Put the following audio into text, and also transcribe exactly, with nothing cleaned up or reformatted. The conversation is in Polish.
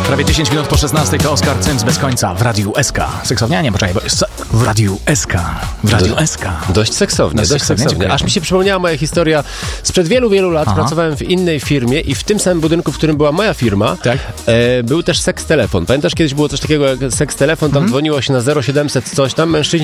Prawie dziesięć minut po szesnastej to Oskar Cyms bez końca w Radiu S K. Seksownie? Nie, poczekaj, bo jest w Radiu S K. W Radiu Do, S K. Dość seksownie, dość dość seksownie, seksownie. dziękuję. Aż mi się przypomniała moja historia sprzed wielu, wielu lat. Aha. Pracowałem w innej firmie i w tym samym budynku, w którym była moja firma, Tak. e, był też seks telefon. Pamiętasz, kiedyś było coś takiego jak seks telefon, tam Mhm. dzwoniło się na zero siedemset coś tam, mężczyźni